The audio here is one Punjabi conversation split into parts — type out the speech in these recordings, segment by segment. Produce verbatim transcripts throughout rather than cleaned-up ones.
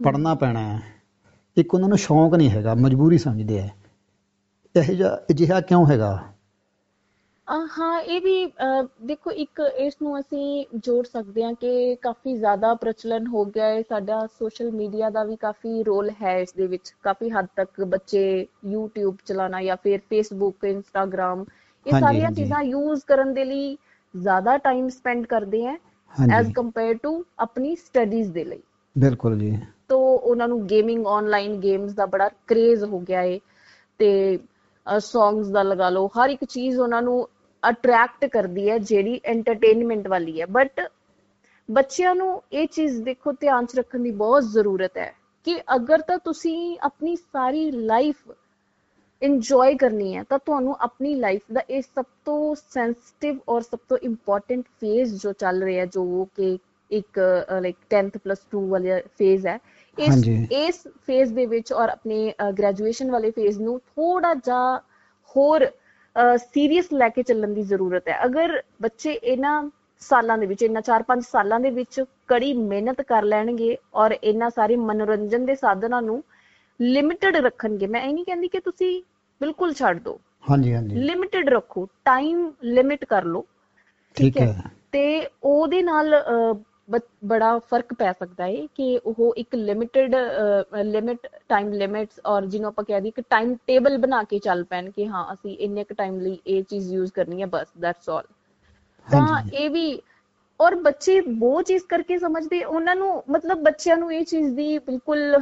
ਪੜ੍ਹਨਾ ਪੈਣਾ ਹੈ, ਇੱਕ ਉਹਨਾਂ ਨੂੰ ਸ਼ੌਂਕ ਨਹੀਂ ਹੈਗਾ, ਮਜਬੂਰੀ ਸਮਝਦੇ ਹੈ। ਇਹੋ ਜਿਹਾ ਅਜਿਹਾ ਕਿਉਂ ਹੈਗਾ? ਅਹ ਹਾਂ, ਇਹ ਵੀ ਅਹ ਦੇਖੋ, ਇੱਕ ਇਸ ਨੂੰ ਅਸੀਂ ਜੋੜ ਸਕਦੇ ਹਾਂ ਕਿ ਕਾਫੀ ਜ਼ਿਆਦਾ ਪ੍ਰਚਲਨ ਹੋ ਗਿਆ ਹੈ ਸਾਡਾ। ਸੋਸ਼ਲ ਮੀਡੀਆ ਦਾ ਵੀ ਕਾਫੀ ਰੋਲ ਹੈ ਇਸ ਦੇ ਵਿੱਚ। ਕਾਫੀ ਹੱਦ ਤੱਕ ਬੱਚੇ ਯੂਟਿਊਬ ਚਲਾਉਣਾ ਜਾਂ ਫਿਰ ਫੇਸਬੁੱਕ, ਇੰਸਟਾਗ੍ਰਾਮ, ਇਹ ਹਾਂਜੀ ਸਾਰੀਆਂ ਹਾਂਜੀ ਚੀਜ਼ਾਂ ਯੂਜ਼ ਕਰਨ ਦੇ ਲਈ ਜ਼ਿਆਦਾ ਟਾਈਮ ਸਪੈਂਡ ਕਰਦੇ ਹੈ ਐਜ਼ ਹਾਂਜੀ, ਕੰਪੇਅਰ ਟੂ ਆਪਣੀ ਸਟੱਡੀਜ਼ ਦੇ ਲਈ। ਬਿਲਕੁਲ ਜੀ। ਤੋ ਉਹਨਾਂ ਨੂੰ ਗੇਮਿੰਗ, ਆਨਲਾਈਨ ਗੇਮਸ ਦਾ ਬੜਾ ਕ੍ਰੇਜ਼ ਹੋ ਗਿਆ ਹੈ, ਤੇ ਸੌਂਗਸ ਦਾ ਲਗਾ ਲਓ, ਹਰ ਇੱਕ ਚੀਜ਼ ਉਹਨਾਂ ਨੂੰ ਅਟਰੈਕਟ ਕਰਦੀ ਹੈ ਜਿਹੜੀ ਐਂਟਰਟੇਨਮੈਂਟ ਵਾਲੀ ਹੈ। ਬਟ ਬੱਚਿਆਂ ਨੂੰ ਇਹ ਚੀਜ਼ ਦੇਖੋ ਧਿਆਨ 'ਚ ਰੱਖਣ ਦੀ ਬਹੁਤ ਜ਼ਰੂਰਤ ਹੈ ਕਿ ਅਗਰ ਤਾਂ ਤੁਸੀਂ ਆਪਣੀ ਸਾਰੀ ਲਾਈਫ ਇੰਜੋਏ ਕਰਨੀ ਹੈ ਤਾਂ ਤੁਹਾਨੂੰ ਆਪਣੀ ਲਾਈਫ ਦਾ ਇਹ ਸਭ ਤੋਂ ਸੈਂਸਿਟਿਵ ਔਰ ਸਭ ਤੋਂ ਇੰਪੋਰਟੈਂਟ ਫੇਜ਼ ਜੋ ਚੱਲ ਰਿਹਾ, ਜੋ ਕਿ ਇੱਕ ਲਾਈਕ ਟੈਂਥ ਪਲੱਸ ਟੂ ਵਾਲਾ ਫੇਜ਼ ਹੈ, ਇਸ ਹਾਂਜੀ ਇਸ ਫੇਜ਼ ਦੇ ਵਿੱਚ ਔਰ ਆਪਣੇ ਗ੍ਰੈਜੂਏਸ਼ਨ ਵਾਲੇ ਫੇਜ਼ ਨੂੰ ਥੋੜਾ ਜਿਹਾ ਹੋਰ ਸੀਰੀਅਸ ਲੈ ਕੇ ਚੱਲਣ ਦੀ ਜ਼ਰੂਰਤ ਹੈ। ਅਗਰ ਬੱਚੇ ਇਹਨਾਂ ਸਾਲਾਂ ਦੇ ਵਿੱਚ, ਇਹਨਾਂ ਚਾਰ ਪੰਜ ਸਾਲਾਂ ਦੇ ਵਿੱਚ ਕੜੀ ਮਿਹਨਤ ਕਰ ਲੈਣਗੇ ਔਰ ਇਹਨਾਂ ਸਾਰੇ ਮਨੋਰੰਜਨ ਦੇ ਸਾਧਨਾਂ ਨੂੰ ਲਿਮਿਟਡ ਰੱਖਣਗੇ, ਮੈਂ ਇਹ ਨਹੀਂ ਕਹਿੰਦੀ ਕਿ ਤੁਸੀਂ ਬਿਲਕੁਲ ਛੱਡ ਦਿਓ, ਹਾਂਜੀ ਹਾਂਜੀ, ਲਿਮਿਟਡ ਰੱਖੋ, ਟਾਈਮ ਲਿਮਿਟ ਕਰ ਲਓ, ਠੀਕ ਠੀਕ ਹੈ, ਹੈ। ਤੇ ਉਹਦੇ ਨਾਲ ਬੜਾ ਫਰਕ ਪੈ ਸਕਦਾ ਹੈ ਕਿ ਉਹ ਇੱਕ ਲਿਮਿਟਡ ਲਿਮਿਟ, ਟਾਈਮ ਲਿਮਿਟਸ, ਔਰ ਜਿਹਨੂੰ ਆਪਾਂ ਕਹਿ ਦਈਏ ਕਿ ਟਾਈਮ ਟੇਬਲ ਬਣਾ ਕੇ ਚੱਲ ਪੈਣ ਕਿ ਹਾਂ ਅਸੀਂ ਇੰਨੇ ਕੁ ਟਾਈਮ ਲਈ ਇਹ ਚੀਜ਼ ਯੂਜ਼ ਕਰਨੀ ਹੈ, ਬਸ ਦੈਟਸ ਆਲ। ਤਾਂ ਹਾਂਜੀ ਇਹ ਵੀ, ਔਰ ਬੱਚੇ ਉਹ ਚੀਜ਼ ਕਰਕੇ ਸਮਝਦੇ, ਉਹਨਾਂ ਨੂੰ ਮਤਲਬ ਬੱਚਿਆਂ ਨੂੰ ਇਹ ਚੀਜ਼ ਦੀ ਬਿਲਕੁਲ,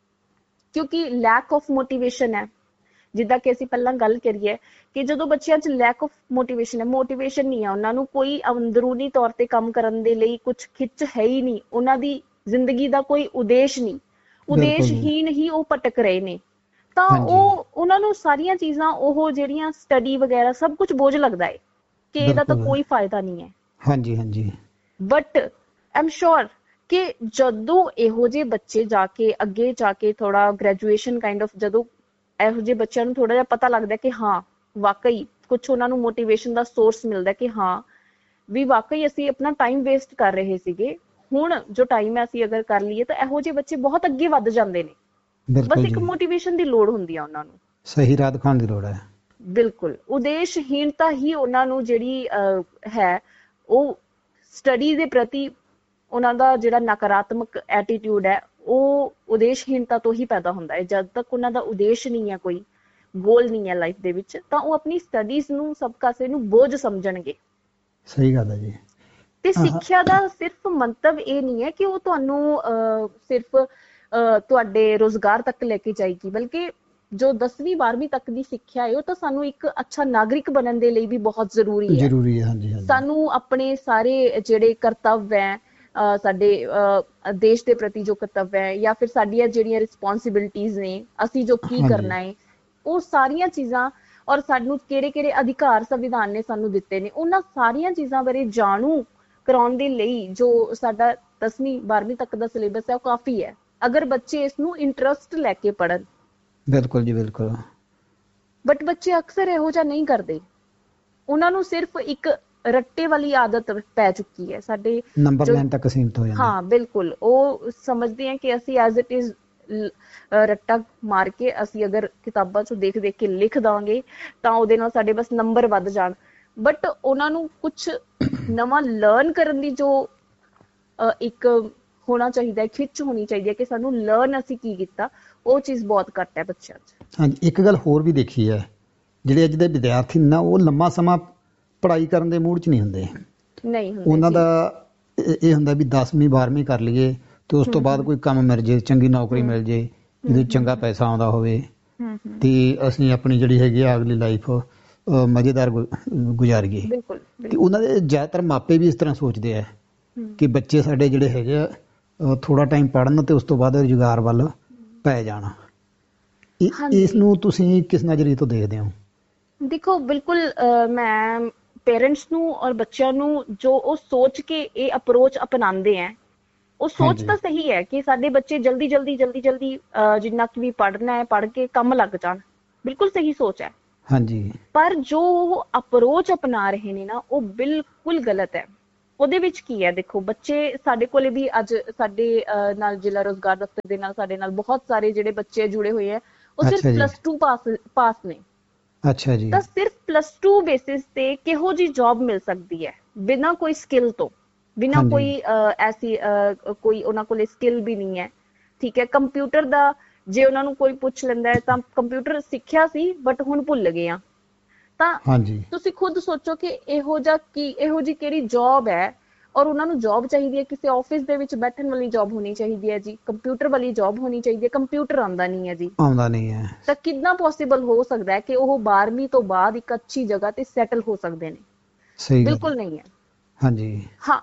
ਕਿਉਂਕਿ ਲੈਕ ਆਫ ਮੋਟੀਵੇਸ਼ਨ ਹੈ, ਜਿੱਦਾਂ ਕਿ ਅਸੀਂ ਪਹਿਲਾਂ ਗੱਲ ਕਰੀਏ ਕਿ ਜਦੋਂ ਬੱਚਿਆਂ 'ਚ ਲੈਕ ਆਫ ਮੋਟੀਵੇਸ਼ਨ ਹੈ, ਮੋਟੀਵੇਸ਼ਨ ਨਹੀਂ ਹੈ ਉਹਨਾਂ ਨੂੰ, ਕੋਈ ਅੰਦਰੂਨੀ ਤੌਰ ਤੇ ਕੰਮ ਕਰਨ ਦੇ ਲਈ ਕੁਝ ਖਿੱਚ ਹੈ ਹੀ ਨਹੀਂ, ਉਹਨਾਂ ਦੀ ਜ਼ਿੰਦਗੀ ਦਾ ਕੋਈ ਉਦੇਸ਼ ਨਹੀਂ, ਬਿਲਕੁਲ ਜੀ, ਉਦੇਸ਼ਹੀਨ ਹੀ ਉਹ ਭਟਕ ਰਹੇ ਨੇ, ਤਾਂ ਹਾਂਜੀ ਉਹ ਉਹਨਾਂ ਨੂੰ ਸਾਰੀਆਂ ਚੀਜ਼ਾਂ, ਉਹ ਜਿਹੜੀਆਂ ਸਟੱਡੀ ਵਗੈਰਾ ਸਭ ਕੁਝ ਬੋਝ ਲੱਗਦਾ ਹੈ ਕਿ ਇਹਦਾ ਤਾਂ ਬਿਲਕੁਲ, ਕੋਈ ਫਾਇਦਾ ਨਹੀਂ ਹੈ। ਹਾਂਜੀ ਹਾਂਜੀ, ਬਟ ਆਮ ਸ਼ੋਰ ਕਿ ਜਦੋਂ ਇਹੋ ਜਿਹੇ ਬੱਚੇ ਜਾ ਕੇ ਅੱਗੇ ਜਾ ਕੇ ਥੋੜਾ ਗ੍ਰੈਜੂਏਸ਼ਨ ਕਾਈਂਡ ਆਫ, ਜਦੋਂ ਇਹੋ ਜਿਹੇ ਬੱਚਿਆਂ ਨੂੰ ਥੋੜਾ ਜਿਹਾ ਪਤਾ ਲੱਗਦਾ ਕਿ ਹਾਂ ਵਾਕਈ ਕੁਛ ਉਹਨਾਂ ਨੂੰ ਮੋਟੀਵੇਸ਼ਨ ਦਾ ਸੋਰਸ ਮਿਲਦਾ ਕਿ ਹਾਂ ਵੀ ਵਾਕਈ ਅਸੀਂ ਆਪਣਾ ਟਾਈਮ ਵੇਸਟ ਕਰ ਰਹੇ ਸੀਗੇ, ਹੁਣ ਜੋ ਟਾਈਮ ਹੈ ਅਸੀਂ ਅਗਰ ਕਰ ਲਈਏ, ਤਾਂ ਇਹੋ ਜਿਹੇ ਬੱਚੇ ਬਹੁਤ ਅੱਗੇ ਵੱਧ ਜਾਂਦੇ ਨੇ। ਬਸ ਬਿਲਕੁਲ ਇੱਕ ਜੀ, ਮੋਟੀਵੇਸ਼ਨ ਦੀ ਲੋੜ ਹੁੰਦੀ ਆ ਉਹਨਾਂ ਨੂੰ। ਸਹੀ ਰਾਹ ਦਿਖਾਉਣ ਦੀ ਲੋੜ ਹੈ। ਬਿਲਕੁਲ, ਉਦੇਸ਼ਹੀਨਤਾ ਹੀ ਉਹਨਾਂ ਨੂੰ ਜਿਹੜੀ ਹੈ, ਉਹ ਸਟੱਡੀ ਦੇ ਪ੍ਰਤੀ ਉਹਨਾਂ ਦਾ ਜਿਹੜਾ ਨਕਾਰਾਤਮਕ ਐਟੀਟਿਊਡ ਹੈ, ਉਹ ਉਦੇਸ਼ਹੀਨਤਾ ਤੋਂ ਹੀ ਪੈਦਾ ਹੁੰਦਾ ਹੈ। ਜਦ ਤੱਕ ਉਹਨਾਂ ਦਾ ਉਦੇਸ਼ ਨਹੀਂ ਹੈ, ਕੋਈ ਗੋਲ ਨਹੀਂ ਹੈ ਲਾਈਫ ਦੇ ਵਿੱਚ, ਤਾਂ ਉਹ ਆਪਣੀ ਸਟੱਡੀਜ਼ ਨੂੰ ਸਭ ਕਾਸੇ ਨੂੰ ਬੋਝ ਸਮਝਣਗੇ। ਸਹੀ ਗੱਲ ਹੈ ਜੀ। ਤੇ ਆਹ, ਸਿੱਖਿਆ ਦਾ ਸਿਰਫ ਮੰਤਵ ਇਹ ਨਹੀਂ ਹੈ ਕਿ ਉਹ ਤੁਹਾਨੂੰ ਅਹ ਸਿਰਫ ਅਹ ਤੁਹਾਡੇ ਰੁਜ਼ਗਾਰ ਤੱਕ ਲੈ ਕੇ ਜਾਏਗੀ, ਬਲਕਿ ਜੋ ਦਸਵੀਂ ਬਾਰਵੀਂ ਤੱਕ ਦੀ ਸਿੱਖਿਆ ਹੈ ਉਹ ਤਾਂ ਸਾਨੂੰ ਇੱਕ ਅੱਛਾ ਨਾਗਰਿਕ ਬਣਨ ਦੇ ਲਈ ਵੀ ਬਹੁਤ ਜ਼ਰੂਰੀ ਹੈ। ਜ਼ਰੂਰੀ ਹੈ, ਹਾਂਜੀ ਹਾਂਜੀ, ਸਾਨੂੰ ਆਪਣੇ ਸਾਰੇ ਜਿਹੜੇ ਕਰਤੱਵ ਹੈ, ਅਹ ਸਾਡੇ ਅਹ ਦੇਸ਼ ਦੇ ਪ੍ਰਤੀ ਜੋ ਕਰਤੱਵ ਹੈ, ਜਾਂ ਫਿਰ ਸਾਡੀਆਂ ਜਿਹੜੀਆਂ ਰਿਸਪੋਂਸਿਬਿਲਿਟੀਜ਼ ਨੇ, ਅਸੀਂ ਜੋ ਕੀ ਹਾਂਜੀ ਕਰਨਾ ਹੈ, ਉਹ ਸਾਰੀਆਂ ਚੀਜ਼ਾਂ, ਔਰ ਸਾਨੂੰ ਕਿਹੜੇ ਕਿਹੜੇ ਅਧਿਕਾਰ ਸੰਵਿਧਾਨ ਨੇ ਸਾਨੂੰ ਦਿੱਤੇ ਨੇ, ਉਹਨਾਂ ਸਾਰੀਆਂ ਚੀਜ਼ਾਂ ਬਾਰੇ ਜਾਣੂ ਕਰਾਉਣ ਦੇ ਲਈ ਜੋ ਸਾਡਾ ਦਸਵੀਂ ਬਾਰਵੀਂ ਤੱਕ ਦਾ ਸਿਲੇਬਸ ਹੈ ਉਹ ਕਾਫੀ ਹੈ, ਅਗਰ ਬੱਚੇ ਇਸ ਨੂੰ ਇੰਟਰਸਟ ਲੈ ਕੇ ਪੜ੍ਹਨ। ਬਿਲਕੁਲ ਜੀ ਬਿਲਕੁਲ। ਬਟ ਬੱਚੇ ਅਕਸਰ ਇਹੋ ਜਿਹਾ ਨਹੀਂ ਕਰਦੇ, ਉਹਨਾਂ ਨੂੰ ਸਿਰਫ ਇੱਕ ਰੱਟੇ ਵਾਲੀ ਆਦਤ ਪੈ ਚੁੱਕੀ ਹੈ ਸਾਡੇ ਨੰਬਰ ਜੋ। ਲੈਣ ਤੱਕ ਸੀਮਿਤ ਹੋ ਜਾਂਦੇ। ਹਾਂ ਬਿਲਕੁਲ, ਉਹ ਸਮਝਦੇ ਆ ਕਿ ਅਸੀਂ ਐਜ਼ ਇਟ ਇਜ਼ ਰੱਟਾ ਮਾਰ ਕੇ ਅਸੀਂ ਅਗਰ ਕਿਤਾਬਾਂ ਚੋਂ ਦੇਖ ਦੇਖ ਕੇ ਲਿਖ ਦਾਂਗੇ ਤਾਂ ਉਹਦੇ ਨਾਲ ਸਾਡੇ ਬਸ ਨੰਬਰ ਵੱਧ ਜਾਣ। ਬਟ ਉਹਨਾਂ ਨੂੰ ਕੁਛ ਨਵਾਂ ਲਰਨ ਕਰਨ ਦੀ ਜੋ ਇੱਕ ਹੋਣਾ ਚਾਹੀਦਾ ਹੈ, ਖਿੱਚ ਹੋਣੀ ਚਾਹੀਦੀ ਹੈ ਕਿ ਸਾਨੂੰ ਲਰਨ ਅਸੀਂ ਕੀ ਕੀਤਾ, ਉਹ ਚੀਜ਼ ਬਹੁਤ ਘੱਟ ਹੈ ਬੱਚਿਆਂ 'ਚ। ਹਾਂਜੀ, ਇੱਕ ਗੱਲ ਹੋਰ ਵੀ ਦੇਖੀ ਹੈ, ਜਿਹੜੇ ਅੱਜ ਦੇ ਵਿਦਿਆਰਥੀ ਨੇ ਨਾ, ਉਹ ਲੰਮਾ ਸਮਾਂ ਪੜ੍ਹਾਈ ਕਰਨ ਦੇ ਮੂਡ 'ਚ ਨਹੀਂ ਹੁੰਦੇ। ਨਹੀਂ ਹੁੰਦੇ ਉਹਨਾਂ ਜੀ। ਦਾ ਇਹ ਹੁੰਦਾ ਵੀ ਦਸਵੀਂ ਬਾਰਵੀਂ ਕਰ ਲਈਏ ਤੇ ਉਸ ਤੋਂ ਹਮ ਬਾਅਦ ਕੋਈ ਕੰਮ ਮਿਲ ਜੇ, ਚੰਗੀ ਨੌਕਰੀ ਹਮ ਮਿਲ ਜੇ, ਹਮ ਜਿਹਦੇ ਚੰਗਾ ਪੈਸਾ ਆਉਂਦਾ ਹੋਵੇ, ਹਮ ਹਮ ਤੇ ਅਸੀਂ ਆਪਣੀ ਜਿਹੜੀ ਹੈਗੀ ਆ ਅਗਲੀ ਲਾਈਫ ਮਜ਼ੇਦਾਰ ਗੁਜ਼ਾਰੀਏ। ਬਿਲਕੁਲ ਤੇ ਬਿਲਕੁਲ। ਉਹਨਾਂ ਦੇ ਜ਼ਿਆਦਾਤਰ ਮਾਪੇ ਵੀ ਇਸ ਤਰ੍ਹਾਂ ਸੋਚਦੇ ਆ ਹਮ ਕਿ ਬੱਚੇ ਸਾਡੇ ਜਿਹੜੇ ਹੈਗੇ ਆ ਥੋੜਾ ਟਾਈਮ ਪੜ੍ਹਨ ਤੇ ਉਸ ਤੋਂ ਬਾਅਦ ਰੁਜ਼ਗਾਰ ਵੱਲ ਪੈ ਜਾਣਾ। ਇਸ ਹਾਂਜੀ, ਨੂੰ ਤੁਸੀਂ ਕਿਸ ਨਜ਼ਰੀਏ ਤੋਂ ਦੇਖਦੇ ਹੋ? ਦੇਖੋ ਬਿਲਕੁਲ, ਮੈਂ ਪੇਰੈਂਟਸ ਨੂੰ ਔਰ ਬੱਚਿਆਂ ਨੂੰ ਜੋ ਉਹ ਸੋਚ ਕੇ ਇਹ ਅਪਰੋਚ ਅਪਣਾਉਂਦੇ ਹੈ, ਉਹ ਸੋਚ ਹਾਂਜੀ ਤਾਂ ਸਹੀ ਹੈ ਕਿ ਸਾਡੇ ਬੱਚੇ ਜਲਦੀ ਜਲਦੀ ਜਲਦੀ ਜਲਦੀ ਜਿੰਨਾ ਕੁ ਵੀ ਪੜ੍ਹਨਾ ਹੈ ਪੜ੍ਹ ਕੇ ਕੰਮ ਲੱਗ ਜਾਣ, ਬਿਲਕੁਲ ਸਹੀ ਸੋਚ ਹੈ। ਹਾਂਜੀ, ਪਰ ਜੋ ਉਹ ਅਪਰੋਚ ਅਪਣਾ ਰਹੇ ਨੇ ਨਾ, ਉਹ ਬਿਲਕੁਲ ਗਲਤ ਹੈ। ਉਹਦੇ ਵਿੱਚ ਕੀ ਹੈ, ਦੇਖੋ ਬੱਚੇ ਸਾਡੇ ਕੋਲੇ ਵੀ ਅੱਜ ਸਾਡੇ ਨਾਲ ਜ਼ਿਲ੍ਹਾ ਰੋਜ਼ਗਾਰ ਦਫ਼ਤਰ ਦੇ ਨਾਲ ਸਾਡੇ ਨਾਲ ਬਹੁਤ ਸਾਰੇ ਜਿਹੜੇ ਬੱਚੇ ਜੁੜੇ ਹੋਏ ਹੈ, ਉਹ ਸਿਰਫ ਪਲੱਸ ਟੂ ਪਾਸ ਪਾਸ ਨੇ। ਅੱਛਾ ਜੀ। ਤਾਂ ਸਿਰਫ ਪਲੱਸ ਟੂ ਬੇਸਿਸ ਤੇ ਕਿਹੋ ਜੀ ਜੌਬ ਮਿਲ ਸਕਦੀ ਹੈ ਬਿਨਾਂ ਕੋਈ ਸਕਿੱਲ ਤੋਂ, ਬਿਨਾਂ ਕੋਈ ਐਸੀ ਕੋਈ ਉਹਨਾਂ ਕੋਲੇ ਸਕਿੱਲ ਵੀ ਨਹੀਂ ਹੈ, ਠੀਕ ਹੈ। ਕੰਪਿਊਟਰ ਦਾ ਜੇ ਉਹਨਾਂ ਨੂੰ ਕੋਈ ਪੁੱਛ ਲੈਂਦਾ ਹੈ ਤਾਂ ਕੰਪਿਊਟਰ ਸਿੱਖਿਆ ਸੀ ਬਟ ਹੁਣ ਭੁੱਲ ਗਏ ਆ। ਤਾਂ ਤੁਸੀਂ ਖੁਦ ਸੋਚੋ ਕਿ ਇਹੋ ਜਿਹਾ ਕੀ ਇਹੋ ਜਿਹੀ ਕਿਹੜੀ ਜੌਬ ਹੈ, ਔਰ ਉਹਨਾਂ ਨੂੰ ਜੌਬ ਚਾਹੀਦੀ ਹੈ ਕਿਸੇ ਆਫਿਸ ਦੇ ਵਿੱਚ ਬੈਠਣ ਵਾਲੀ ਜੌਬ ਹੋਣੀ ਚਾਹੀਦੀ ਹੈ ਜੀ, ਕੰਪਿਊਟਰ ਵਾਲੀ ਜੌਬ ਹੋਣੀ ਚਾਹੀਦੀ ਹੈ, ਕੰਪਿਊਟਰ ਆਉਂਦਾ ਨਹੀਂ ਹੈ ਜੀ, ਆਉਂਦਾ ਨਹੀਂ ਹੈ। ਤਾਂ ਕਿੰਨਾ ਪੋਸੀਬਲ ਹੋ ਸਕਦਾ ਹੈ ਕਿ ਉਹ ਬਾਰਵੀਂ ਤੋਂ ਬਾਅਦ ਇੱਕ ਅੱਛੀ ਜਗ੍ਹਾ ਤੇ ਸੈਟਲ ਹੋ ਸਕਦੇ ਨੇ? ਸਹੀ ਗੱਲ, ਬਿਲਕੁਲ ਨਹੀਂ ਹੈ। ਹਾਂਜੀ ਹਾਂ,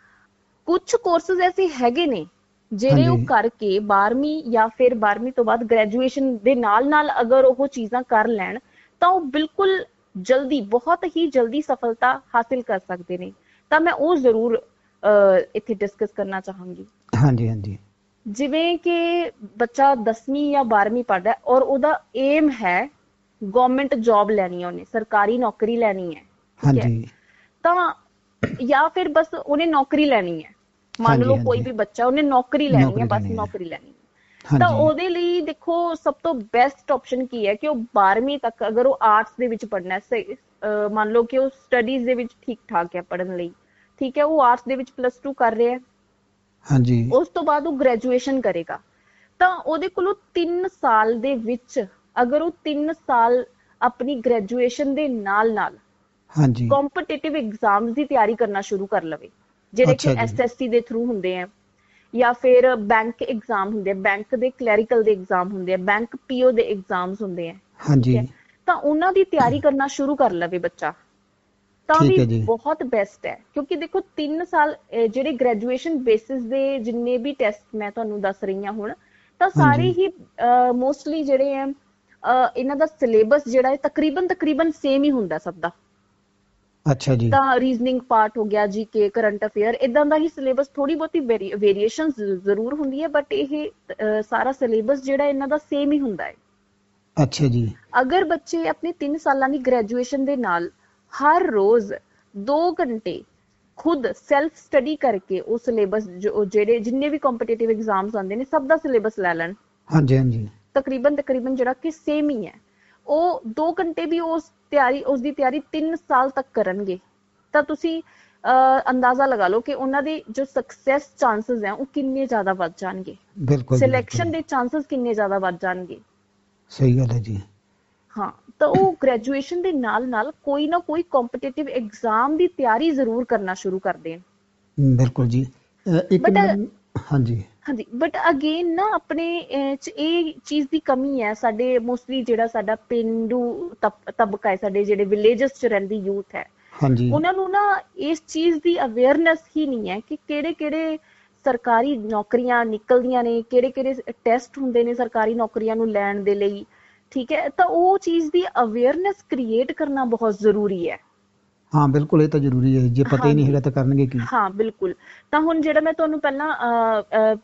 ਕੁਝ ਕੋਰਸਸ ਐਸੇ ਹੈਗੇ ਨੇ ਜਿਹੜੇ ਉਹ ਕਰਕੇ ਬਾਰਵੀਂ ਜਾਂ ਫਿਰ ਬਾਰਵੀਂ ਤੋਂ ਬਾਅਦ ਗ੍ਰੈਜੂਏਸ਼ਨ ਦੇ ਨਾਲ ਨਾਲ ਅਗਰ ਉਹ ਚੀਜ਼ਾਂ ਕਰ ਲੈਣ ਤਾਂ ਉਹ ਬਿਲਕੁਲ ਜਲਦੀ, ਬਹੁਤ ਹੀ ਜਲਦੀ ਸਫਲਤਾ ਹਾਸਿਲ ਕਰ ਸਕਦੇ ਨੇ। ਤਾਂ ਮੈਂ ਉਹ ਜ਼ਰੂਰ ਇੱਥੇ ਡਿਸਕਸ ਕਰਨਾ ਚਾਹਾਂਗੀ। ਹਾਂਜੀ ਹਾਂਜੀ। ਜਿਵੇਂ ਕਿ ਬੱਚਾ ਦਸਵੀਂ ਜਾਂ ਬਾਰਵੀਂ ਪੜ੍ਹਦਾ ਔਰ ਉਹਦਾ ਏਮ ਹੈ ਗਵਰਨਮੈਂਟ ਜੌਬ ਲੈਣੀ ਹੈ, ਉਹਨੇ ਸਰਕਾਰੀ ਨੌਕਰੀ ਲੈਣੀ ਹੈ, ਠੀਕ ਹੈ, ਤਾਂ ਜਾਂ ਫਿਰ ਬਸ ਉਹਨੇ ਨੌਕਰੀ ਲੈਣੀ ਹੈ, ਮੰਨ ਲਓ ਕੋਈ ਵੀ ਬੱਚਾ ਉਹਨੇ ਨੌਕਰੀ ਲੈਣੀ ਹੈ, ਬਸ ਨੌਕਰੀ ਲੈਣੀ ਹੈ, ਤਾਂ ਉਹਦੇ ਲਈ ਦੇਖੋ ਸਭ ਤੋਂ ਬੈਸਟ ਆਪਸ਼ਨ ਕੀ ਹੈ ਕਿ ਉਹ ਬਾਰਵੀਂ ਤੱਕ ਅਗਰ ਉਹ ਆਰਟਸ ਦੇ ਵਿੱਚ ਪੜ੍ਹਨਾ ਹੈ, ਮੰਨ ਲਓ ਕਿ ਉਹ ਸਟੱਡੀਜ਼ ਦੇ ਵਿੱਚ ਠੀਕ ਠਾਕ ਹੈ ਪੜ੍ਹਨ ਲਈ, ਠੀਕ ਹੈ, ਉਹ ਆਰਟਸ ਦੇ ਵਿੱਚ ਪਲੱਸ ਟੂ ਕਰ ਰਿਹਾ ਹੈ, ਹਾਂਜੀ, ਉਸ ਤੋਂ ਬਾਅਦ ਉਹ ਗ੍ਰੈਜੂਏਸ਼ਨ ਕਰੇਗਾ, ਤਾਂ ਉਹਦੇ ਕੋਲੋਂ ਤਿੰਨ ਸਾਲ ਦੇ ਵਿੱਚ ਅਗਰ ਉਹ ਤਿੰਨ ਸਾਲ ਆਪਣੀ ਗ੍ਰੈਜੂਏਸ਼ਨ ਦੇ ਨਾਲ ਨਾਲ ਹਾਂਜੀ ਕੰਪੀਟੀਟਿਵ ਐਗਜ਼ਾਮਸ ਦੀ ਤਿਆਰੀ ਕਰਨਾ ਸ਼ੁਰੂ ਕਰ ਲਵੇ, ਜਿਹੜੇ ਕਿ ਐਸਐਸਸੀ ਦੇ ਥਰੂ ਹੁੰਦੇ ਆ ਜਾਂ ਫਿਰ ਬੈਂਕ ਐਗਜ਼ਾਮ ਹੁੰਦੇ ਆ, ਬੈਂਕ ਦੇ ਕਲੈਰੀਕਲ ਦੇ ਐਗਜ਼ਾਮ ਹੁੰਦੇ ਆ, ਬੈਂਕ ਪੀਓ ਦੇ ਐਗਜ਼ਾਮਸ ਹੁੰਦੇ ਆ, ਹਾਂਜੀ, ਤਾਂ ਉਹਨਾਂ ਦੀ ਤਿਆਰੀ ਕਰਨਾ ਸ਼ੁਰੂ ਕਰ ਲਵੇ ਬੱਚਾ, ਤਾਂ ਵੀ ਬਹੁਤ ਬੈਸਟ ਹੈ। ਕਿਉਂਕਿ ਦੇਖੋ ਤਿੰਨ ਸਾਲ ਜਿਹੜੇ ਗ੍ਰੈਜੂਏਸ਼ਨ ਬੇਸਿਸ ਦੇ ਜਿੰਨੇ ਵੀ ਟੈਸਟ ਮੈਂ ਤੁਹਾਨੂੰ ਦੱਸ ਰਹੀ ਹਾਂ ਹੁਣ, ਤਾਂ ਸਾਰੇ ਹੀ ਮੋਸਟਲੀ ਜਿਹੜੇ ਆ ਇਹਨਾਂ ਦਾ ਸਿਲੇਬਸ ਜਿਹੜਾ ਹੈ ਤਕਰੀਬਨ ਤਕਰੀਬਨ ਸੇਮ ਹੀ ਹੁੰਦਾ ਸਭ ਦਾ। ਅੱਛਾ ਜੀ। ਤਾਂ ਰੀਜ਼ਨਿੰਗ ਪਾਰਟ ਹੋ ਗਿਆ, ਜੀਕੇ, ਕਰੰਟ ਅਫੇਅਰ, ਇਦਾਂ ਦਾ ਹੀ ਸਿਲੇਬਸ, ਥੋੜੀ ਬਹੁਤੀ ਵੇਰੀਏਸ਼ਨ ਜ਼ਰੂਰ ਹੁੰਦੀ ਹੈ ਬਟ ਇਹ ਸਾਰਾ ਸਿਲੇਬਸ ਜਿਹੜਾ ਇਹਨਾਂ ਦਾ ਸੇਮ ਹੀ ਹੁੰਦਾ ਹੈ। ਅੱਛਾ ਜੀ। ਅਗਰ ਬੱਚੇ ਆਪਣੇ ਤਿੰਨ ਸਾਲਾਂ ਦੀ ਗ੍ਰੈਜੂਏਸ਼ਨ ਦੇ ਨਾਲ ਹਰ ਰੋਜ਼ ਦੋ ਘੰਟੇ ਖੁਦ ਸੈਲਫ ਸਟੱਡੀ ਕਰਕੇ ਉਹ ਸਿਲੇਬਸ ਜਿਹੜੇ ਜਿੰਨੇ ਵੀ ਕੰਪੀਟੀਟਿਵ ਐਗਜ਼ਾਮਸ ਆਉਂਦੇ ਨੇ ਸਭ ਦਾ ਸਿਲੇਬਸ ਲੈ ਲੈਣ, ਹਾਂਜੀ ਹਾਂਜੀ, ਤਕਰੀਬਨ ਤਕਰੀਬਨ ਜਿਹੜਾ ਕਿ ਸੇਮ ਹੀ ਹੈ, ਉਹ ਦੋ ਘੰਟੇ ਵੀ ਉਸ ਤਿਆਰੀ ਉਸਦੀ ਤਿਆਰੀ ਤਿੰਨ ਸਾਲ ਤੱਕ ਕਰਨਗੇ, ਤਾਂ ਤੁਸੀਂ ਅਹ ਅੰਦਾਜ਼ਾ ਲਗਾ ਲਓ ਕਿ ਉਹਨਾਂ ਦੇ ਜੋ ਸਕਸੈਸ ਚਾਂਸਸ ਹੈ ਉਹ ਕਿੰਨੇ ਜ਼ਿਆਦਾ ਵੱਧ ਜਾਣਗੇ, ਬਿਲਕੁਲ ਸਿਲੈਕਸ਼ਨ ਦੇ ਚਾਂਸਸ ਕਿੰਨੇ ਜ਼ਿਆਦਾ ਵੱਧ ਜਾਣਗੇ। ਸਹੀ ਗੱਲ ਹੈ ਜੀ। ਹਾਂ, ਤਾਂ ਉਹ ਗ੍ਰੈਜੂਏਸ਼ਨ ਦੇ ਨਾਲ ਨਾਲ ਕੋਈ ਨਾ ਕੋਈ ਕੰਪੀਟੀਟਿਵ ਐਗਜ਼ਾਮ ਦੀ ਤਿਆਰੀ ਜ਼ਰੂਰ ਕਰਨਾ ਸ਼ੁਰੂ ਕਰ ਦੇਣ। ਬਿਲਕੁਲ ਜੀ। ਇੱਕ ਹਾਂਜੀ ਹਾਂਜੀ, ਬਟ ਅਗੇਨ ਨਾ ਆਪਣੇ ਚ ਇਹ ਚੀਜ਼ ਦੀ ਕਮੀ ਹੈ ਸਾਡੇ, ਮੋਸਟਲੀ ਜਿਹੜਾ ਸਾਡਾ ਪੇਂਡੂ ਤਬਕਾ ਹੈ, ਸਾਡੇ ਜਿਹੜੇ ਵਿਲੇਜਸ ਚ ਰਹਿੰਦੀ ਯੂਥ ਹੈ, ਹਾਂਜੀ, ਉਹਨਾਂ ਨੂੰ ਨਾ ਇਸ ਚੀਜ਼ ਦੀ ਅਵੇਅਰਨੈਸ ਹੀ ਨਹੀਂ ਹੈ ਕਿ ਕਿਹੜੇ ਕਿਹੜੇ ਸਰਕਾਰੀ ਨੌਕਰੀਆਂ ਨਿਕਲਦੀਆਂ ਨੇ, ਕਿਹੜੇ ਕਿਹੜੇ ਟੈਸਟ ਹੁੰਦੇ ਨੇ ਸਰਕਾਰੀ ਨੌਕਰੀਆਂ ਨੂੰ ਲੈਣ ਦੇ ਲਈ, ਠੀਕ ਹੈ, ਤਾਂ ਉਹ ਚੀਜ਼ ਦੀ ਅਵੇਅਰਨੈਸ ਕ੍ਰੀਏਟ ਕਰਨਾ ਬਹੁਤ ਜ਼ਰੂਰੀ ਹੈ। ਹਾਂ ਬਿਲਕੁਲ, ਇਹ ਤਾਂ ਜ਼ਰੂਰੀ ਹੈ, ਜੇ ਪਤਾ ਹੀ ਨਹੀਂ ਹੈਗਾ ਤਾਂ ਕਰਨਗੇ ਕੀ। ਹਾਂ ਬਿਲਕੁਲ, ਤਾਂ ਹੁਣ ਜਿਹੜਾ ਮੈਂ ਤੁਹਾਨੂੰ ਪਹਿਲਾਂ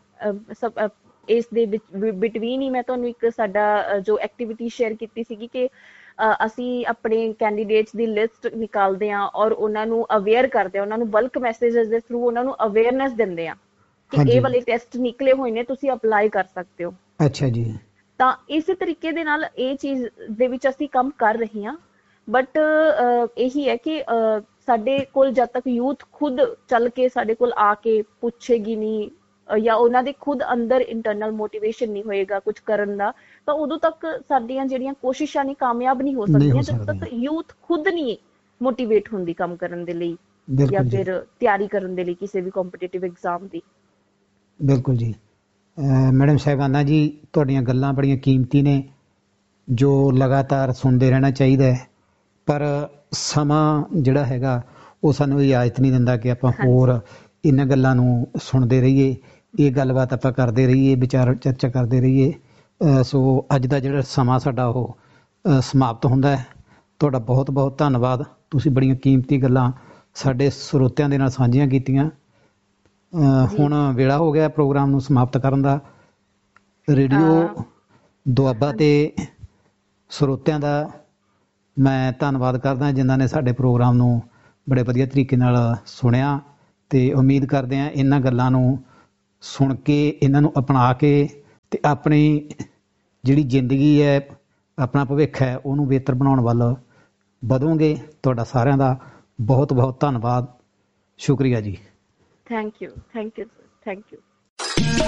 ਇਸ ਦੇ ਬਿਟਵੀਨ ਹੀ ਮੈਂ ਤੁਹਾਨੂੰ ਇੱਕ ਸਾਡਾ ਜੋ ਐਕਟੀਵਿਟੀ ਸ਼ੇਅਰ ਕੀਤੀ ਸੀਗੀ ਕਿ ਅਸੀਂ ਆਪਣੇ ਕੈਂਡੀਡੇਟਸ ਦੀ ਲਿਸਟ ਨਿਕਾਲਦੇ ਹਾਂ ਔਰ ਉਹਨਾਂ ਨੂੰ ਅਵੇਅਰ ਕਰਦੇ ਹਾਂ, ਉਹਨਾਂ ਨੂੰ ਬਲਕ ਮੈਸੇਜਸ ਦੇ ਥਰੂ ਉਹਨਾਂ ਨੂੰ ਅਵੇਅਰਨੈਸ ਦਿੰਦੇ ਹਾਂ ਕਿ ਇਹ ਵਾਲੇ ਟੈਸਟ ਨਿਕਲੇ ਹੋਏ ਨੇ, ਤੁਸੀਂ ਅਪਲਾਈ ਕਰ ਸਕਦੇ ਹੋ। ਅੱਛਾ ਜੀ। ਤਾਂ ਇਸੇ ਤਰੀਕੇ ਦੇ ਨਾਲ ਇਹ ਚੀਜ਼ ਦੇ ਵਿੱਚ ਅਸੀਂ ਕੰਮ ਕਰ ਰਹੇ ਹਾਂ, ਬਟ ਇਹੀ ਹੈ ਕਿ ਸਾਡੇ ਕੋਲ ਜਦ ਤੱਕ ਯੂਥ ਖੁਦ ਚੱਲ ਕੇ ਸਾਡੇ ਕੋਲ ਆ ਕੇ ਪੁੱਛੇਗੀ ਨਹੀਂ ਜਾਂ ਉਹਨਾਂ ਦੇ ਖੁਦ ਅੰਦਰ ਇੰਟਰਨਲ ਮੋਟੀਵੇਸ਼ਨ ਨਹੀਂ ਹੋਏਗਾ ਕੁਝ ਕਰਨ ਦਾ, ਤਾਂ ਉਦੋਂ ਤੱਕ ਸਾਡੀਆਂ ਜਿਹੜੀਆਂ ਕੋਸ਼ਿਸ਼ਾਂ ਨੇ ਕਾਮਯਾਬ ਨਹੀਂ ਹੋ ਸਕਦੀਆਂ ਜਦੋਂ ਤੱਕ ਯੂਥ ਖੁਦ ਨਹੀਂ ਮੋਟੀਵੇਟ ਹੁੰਦੀ ਕੰਮ ਕਰਨ ਦੇ ਲਈ ਜਾਂ ਫਿਰ ਤਿਆਰੀ ਕਰਨ ਦੇ ਲਈ ਕਿਸੇ ਵੀ ਕੰਪੀਟੀਟਿਵ ਐਗਜ਼ਾਮ ਦੀ। ਬਿਲਕੁਲ ਜੀ। ਮੈਡਮ ਸਾਹਿਬਾਨਾ ਜੀ, ਤੁਹਾਡੀਆਂ ਗੱਲਾਂ ਬੜੀਆਂ ਕੀਮਤੀ ਨੇ ਜੋ ਲਗਾਤਾਰ ਸੁਣਦੇ ਰਹਿਣਾ ਚਾਹੀਦਾ ਹੈ, ਪਰ ਸਮਾਂ ਜਿਹੜਾ ਹੈਗਾ ਉਹ ਸਾਨੂੰ ਇਜਾਜ਼ਤ ਨਹੀਂ ਦਿੰਦਾ ਕਿ ਆਪਾਂ ਹੋਰ ਇਹਨਾਂ ਗੱਲਾਂ ਨੂੰ ਸੁਣਦੇ ਰਹੀਏ, ਇਹ ਗੱਲਬਾਤ ਆਪਾਂ ਕਰਦੇ ਰਹੀਏ, ਵਿਚਾਰ ਚਰਚਾ ਕਰਦੇ ਰਹੀਏ। ਸੋ ਅੱਜ ਦਾ ਜਿਹੜਾ ਸਮਾਂ ਸਾਡਾ ਉਹ ਸਮਾਪਤ ਹੁੰਦਾ ਹੈ। ਤੁਹਾਡਾ ਬਹੁਤ ਬਹੁਤ ਧੰਨਵਾਦ, ਤੁਸੀਂ ਬੜੀਆਂ ਕੀਮਤੀ ਗੱਲਾਂ ਸਾਡੇ ਸਰੋਤਿਆਂ ਦੇ ਨਾਲ ਸਾਂਝੀਆਂ ਕੀਤੀਆਂ। ਹੁਣ ਵੇਲਾ ਹੋ ਗਿਆ ਪ੍ਰੋਗਰਾਮ ਨੂੰ ਸਮਾਪਤ ਕਰਨ ਦਾ। ਰੇਡੀਓ ਦੁਆਬਾ ਤੇ ਸਰੋਤਿਆਂ ਦਾ ਮੈਂ ਧੰਨਵਾਦ ਕਰਦਾ ਜਿਨ੍ਹਾਂ ਨੇ ਸਾਡੇ ਪ੍ਰੋਗਰਾਮ ਨੂੰ ਬੜੇ ਵਧੀਆ ਤਰੀਕੇ ਨਾਲ ਸੁਣਿਆ ਤੇ ਉਮੀਦ ਕਰਦੇ ਹਾਂ ਇਹਨਾਂ ਗੱਲਾਂ ਨੂੰ ਸੁਣ ਕੇ, ਇਹਨਾਂ ਨੂੰ ਅਪਣਾ ਕੇ ਤੇ ਆਪਣੀ ਜਿਹੜੀ ਜ਼ਿੰਦਗੀ ਹੈ, ਆਪਣਾ ਭਵਿੱਖ ਹੈ, ਉਹਨੂੰ ਬਿਹਤਰ ਬਣਾਉਣ ਵੱਲ ਵਧੋਗੇ। ਤੁਹਾਡਾ ਸਾਰਿਆਂ ਦਾ ਬਹੁਤ ਬਹੁਤ ਧੰਨਵਾਦ, ਸ਼ੁਕਰੀਆ ਜੀ। Thank you, thank you sir, thank you.